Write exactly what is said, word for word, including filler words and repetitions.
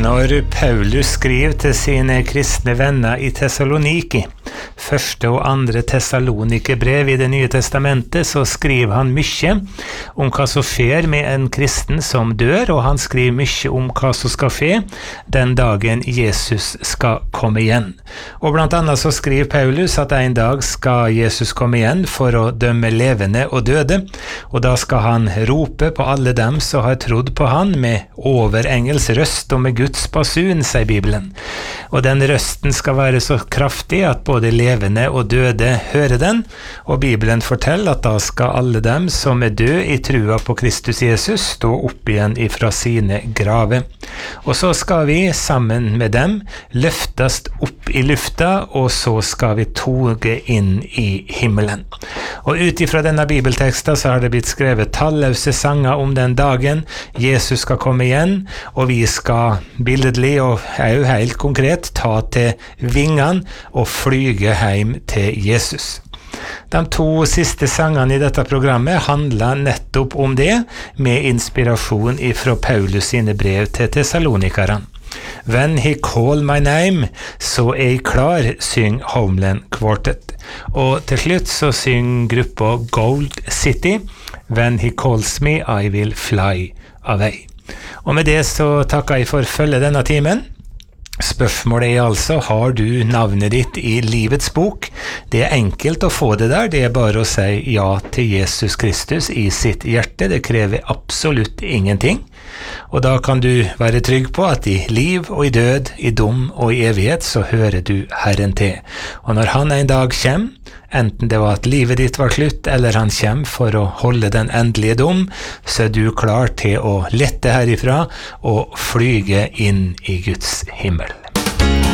Når Paulus skriver til sine kristne venner i Thessaloniki, første og andre Thessalonikerbrev i det nye testamentet, så skriver han mye om hva som skjer med en kristen som dør, og han skriver mye om hva som skal skje den dagen Jesus skal komme igjen. Og blant annet så skriver Paulus at en dag skal Jesus komme igjen for å dømme levende og døde, og da skal han rope på alle dem som har trodd på han med overengels røst og med Guds basun, sier Bibelen. Og den røsten skal være så kraftig at både levende og døde hører den, og Bibelen forteller at da skal alle dem som er døde i trua på Kristus Jesus stå opp igjen ifra sine grave. Og så skal vi sammen med dem løftast opp i lufta, og så skal vi toge inn i himmelen. Og ut ifra denne bibelteksten så har det blitt skrevet talløse sanger om den dagen Jesus skal komme igjen, og vi skal billedlig og er jo helt konkret ta til vingene og flyge hjem til Jesus. De to siste sangene i dette programmet handler nettopp om det, med inspirasjon fra Paulus sine brev til Thessalonikerne. When he call my name, så er jeg klar, syng Homeland Quartet. Og til slutt så syng gruppa Gold City, When he calls me, I will fly away. Og med det så takker jeg for følge denne timen. Spørsmålet er altså, har du navnet ditt i livets bok? Det er enkelt å få det der, det er bare å si ja til Jesus Kristus i sitt hjerte, det krever absolutt ingenting. Og da kan du være trygg på at i liv og i død, i dom og i evighet, så hører du Herren til. Og når han en dag kommer, enten det var at livet ditt var slutt, eller han kommer for å holde den endelige dom, så er du klar til å lette herifra og flyge inn i Guds himmel.